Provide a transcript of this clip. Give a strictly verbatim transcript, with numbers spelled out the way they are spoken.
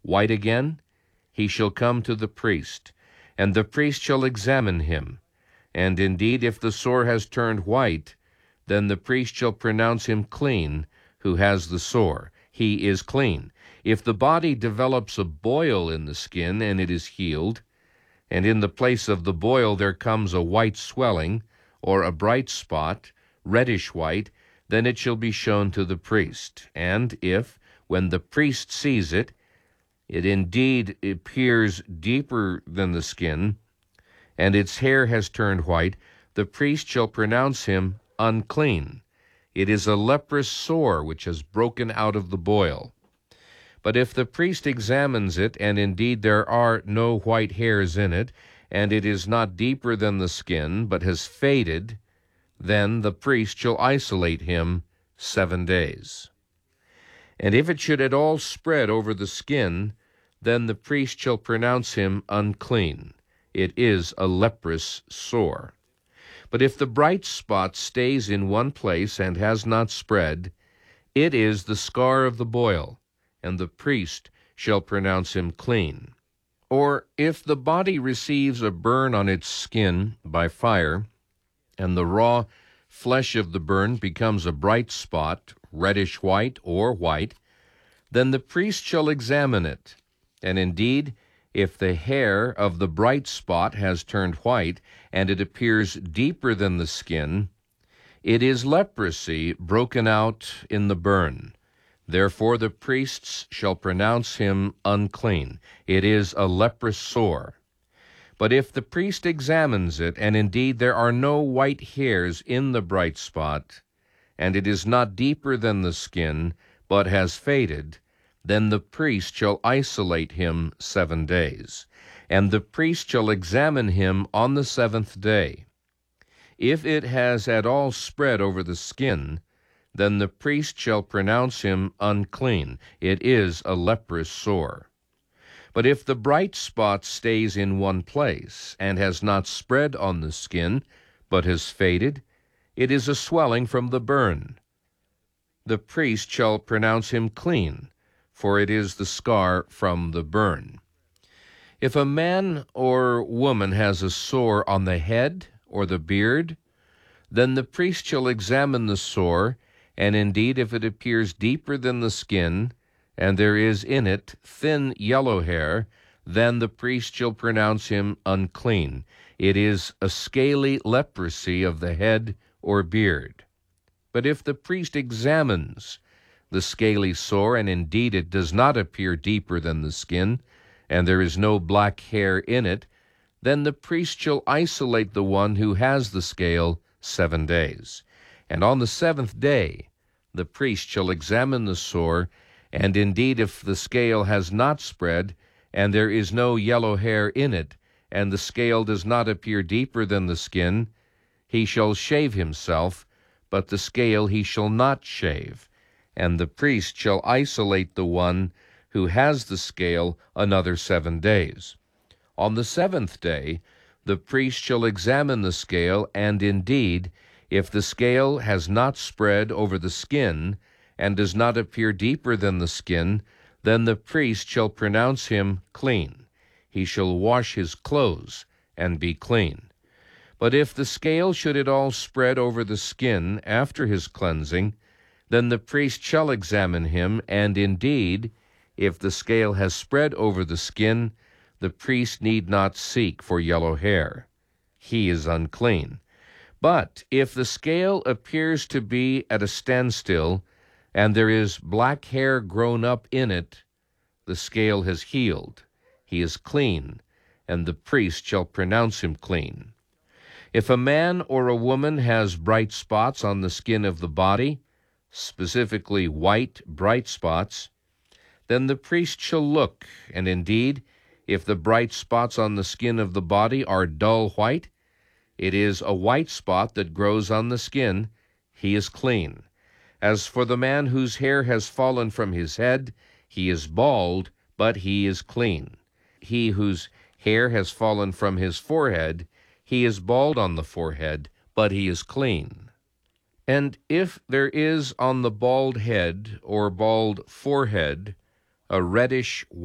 white again, he shall come to the priest, and the priest shall examine him. And indeed, if the sore has turned white, then the priest shall pronounce him clean who has the sore. He is clean. If the body develops a boil in the skin and it is healed, and in the place of the boil there comes a white swelling, or a bright spot, reddish white, then it shall be shown to the priest. And if, when the priest sees it, it indeed appears deeper than the skin, and its hair has turned white, the priest shall pronounce him unclean. It is a leprous sore which has broken out of the boil. But if the priest examines it, and indeed there are no white hairs in it, and it is not deeper than the skin, but has faded, then the priest shall isolate him seven days. And if it should at all spread over the skin, then the priest shall pronounce him unclean. It is a leprous sore. But if the bright spot stays in one place and has not spread, it is the scar of the boil, and the priest shall pronounce him clean. Or if the body receives a burn on its skin by fire, and the raw flesh of the burn becomes a bright spot, reddish white or white, then the priest shall examine it. And indeed, if the hair of the bright spot has turned white, and it appears deeper than the skin, it is leprosy broken out in the burn. Therefore the priests shall pronounce him unclean. It is a leprous sore. But if the priest examines it, and indeed there are no white hairs in the bright spot, and it is not deeper than the skin, but has faded, then the priest shall isolate him seven days. And the priest shall examine him on the seventh day. If it has at all spread over the skin, then the priest shall pronounce him unclean. It is a leprous sore. But if the bright spot stays in one place, and has not spread on the skin, but has faded, it is a swelling from the burn. The priest shall pronounce him clean, for it is the scar from the burn. If a man or woman has a sore on the head or the beard, then the priest shall examine the sore, and indeed if it appears deeper than the skin, and there is in it thin yellow hair, then the priest shall pronounce him unclean. It is a scaly leprosy of the head or beard. But if the priest examines the scaly sore, and indeed it does not appear deeper than the skin, and there is no black hair in it, then the priest shall isolate the one who has the scale seven days. And on the seventh day the priest shall examine the sore, and indeed if the scale has not spread, and there is no yellow hair in it, and the scale does not appear deeper than the skin, he shall shave himself, but the scale he shall not shave. And the priest shall isolate the one who has the scale another seven days. On the seventh day the priest shall examine the scale, and indeed, if the scale has not spread over the skin, and does not appear deeper than the skin, then the priest shall pronounce him clean. He shall wash his clothes and be clean. But if the scale should at all spread over the skin after his cleansing, then the priest shall examine him, and indeed, if the scale has spread over the skin, the priest need not seek for yellow hair. He is unclean. But if the scale appears to be at a standstill, and there is black hair grown up in it, the scale has healed. He is clean, and the priest shall pronounce him clean. If a man or a woman has bright spots on the skin of the body, specifically white, bright spots, then the priest shall look, and indeed, if the bright spots on the skin of the body are dull white, it is a white spot that grows on the skin. He is clean. As for the man whose hair has fallen from his head, he is bald, but he is clean. He whose hair has fallen from his forehead, he is bald on the forehead, but he is clean. And if there is on the bald head or bald forehead a reddish